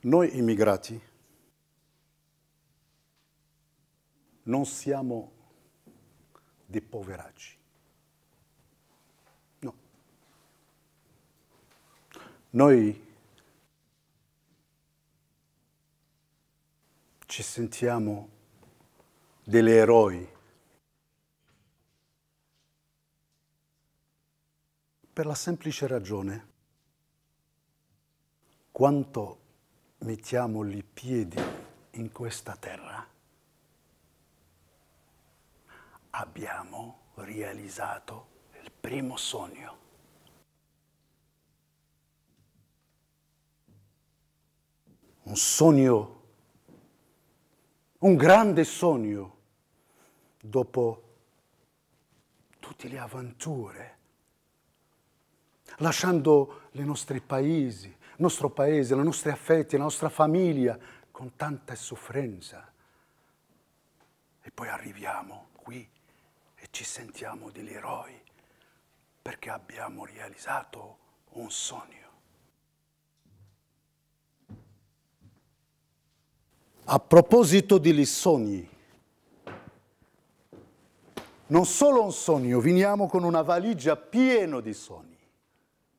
Noi immigrati non siamo dei poveracci. No. Noi ci sentiamo degli eroi per la semplice ragione quanto mettiamo i piedi in questa terra abbiamo realizzato il primo sogno. Un sogno, un grande sogno, dopo tutte le avventure, lasciando i nostri paesi, il nostro paese, i nostri affetti, la nostra famiglia, con tanta sofferenza. E poi arriviamo qui e ci sentiamo degli eroi perché abbiamo realizzato un sogno. A proposito degli sogni, non solo un sogno, veniamo con una valigia piena di sogni.